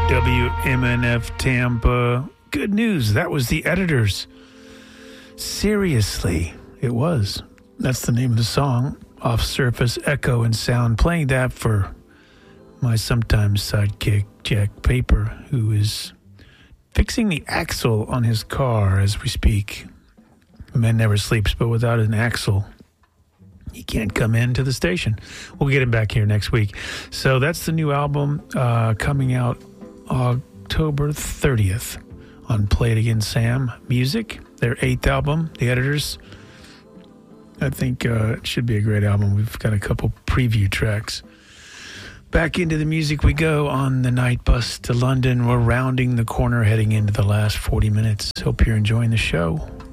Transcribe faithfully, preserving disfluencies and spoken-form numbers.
W M N F Tampa. Good news. That was the Editors. Seriously, it was. That's the name of the song. Off Surface, Echo, and Sound. Playing that for my sometimes sidekick, Jack Paper, who is fixing the axle on his car as we speak. Man never sleeps, but without an axle, he can't come into the station. We'll get him back here next week. So that's the new album uh, coming out October thirtieth on Play It Again Sam Music, their eighth album, The Editors. I think uh, it should be a great album. We've got a couple preview tracks. Back into the music we go on the night bus to London. We're rounding the corner, heading into the last forty minutes. Hope you're enjoying the show.